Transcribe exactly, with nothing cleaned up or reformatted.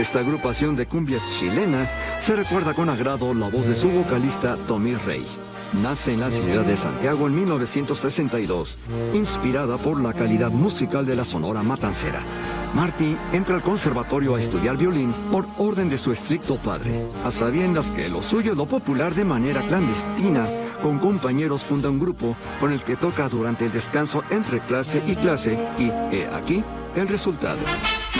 esta agrupación de cumbia chilena, se recuerda con agrado la voz de su vocalista Tommy Rey. Nace en la ciudad de Santiago en mil novecientos sesenta y dos, inspirada por la calidad musical de la Sonora Matancera. Marty entra al conservatorio a estudiar violín por orden de su estricto padre. A sabiendas que lo suyo es lo popular, de manera clandestina, con compañeros funda un grupo con el que toca durante el descanso entre clase y clase y, he aquí, el resultado.